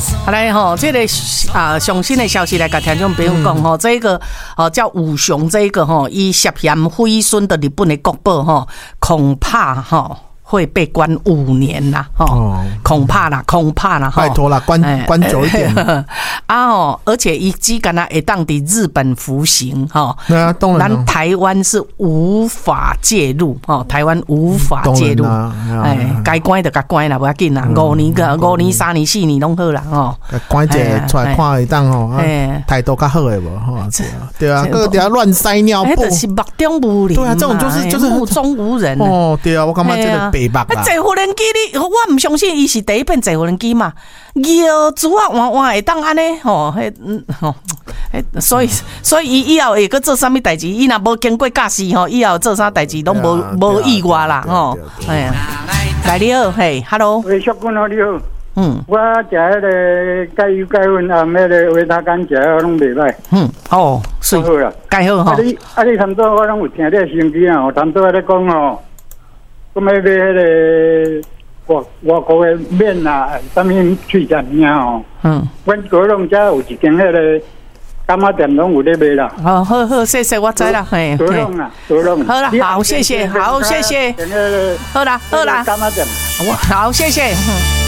好来吼，这个上新的消息来跟听众朋友讲吼，这个叫武雄，这个吼，伊涉嫌毁损的日本的国宝吼，恐怕吼会被关5年啦，恐怕啦， 拜托啦，关久一点而且伊只敢若会当伫日本服刑对啊，当然咱台湾是无法介入台湾无法介入，该关就该关啦，不要紧啦，5年、3年、4年拢好啦关一个出来看会当态度较好的无对啊，个底下乱塞尿布， 就是目中无人， 对啊，这种就是目中无人对啊，我感觉这个白目啦。 坐无人机我唔相信伊是第一遍坐无人机嘛，摇珠啊换会当安尼所以伊以后会搁做啥物代志，伊若无经过驾驶以后做啥代志拢无意外啦来你好，嘿 ，Hello， 喂，小君好，你好。我食迄个钙油钙粉啊，迄个维他甘食拢袂歹。 是好啦， 钙好吼。 你差不多我拢有听你的声机啊，差不多在讲讲要买迄个外国的面啊，啥物脆酱尔阮高雄遮有一间迄个柑仔店拢有咧卖啦。 好，谢谢，我知啦，嘿。 高雄啊，高雄。 好啦，好，谢谢，好，谢谢。好啦，柑仔店。好，谢谢。